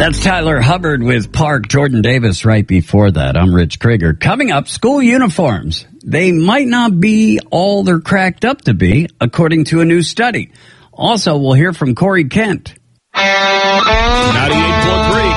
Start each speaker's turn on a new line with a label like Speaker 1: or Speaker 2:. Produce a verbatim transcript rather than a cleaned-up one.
Speaker 1: That's Tyler Hubbard with Park. Jordan Davis right before that. I'm Rich Krieger. Coming up, school uniforms. They might not be all they're cracked up to be, according to a new study. Also, we'll hear from Corey Kent.
Speaker 2: ninety-eight point three